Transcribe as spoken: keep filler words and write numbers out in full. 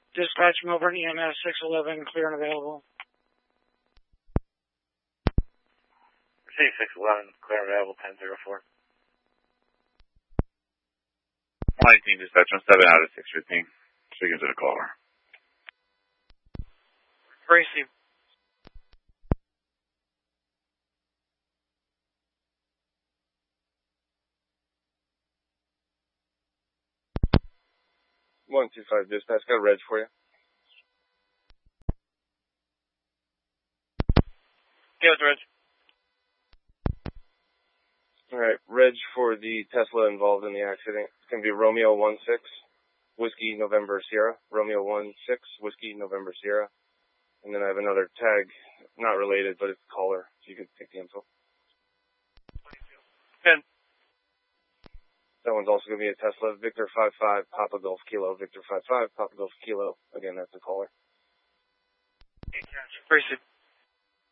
Dispatch Melbourne E M S six eleven, clear and available. Receive six eleven, clear and available, ten zero four. one eighteen, dispatch one seven out of six fifteen. Speaking to the caller. Receive. one two five, dispatch, got a reg for you. Yeah, it's reg. Alright, reg for the Tesla involved in the accident. It's going to be Romeo one six, Whiskey November Sierra. Romeo one six, Whiskey November Sierra. And then I have another tag, not related, but it's caller, so you can take the info. ten. That one's also going to be a Tesla, Victor five five, Papa Golf Kilo, Victor five five, Papa Golf Kilo. Again, that's the caller. Receive.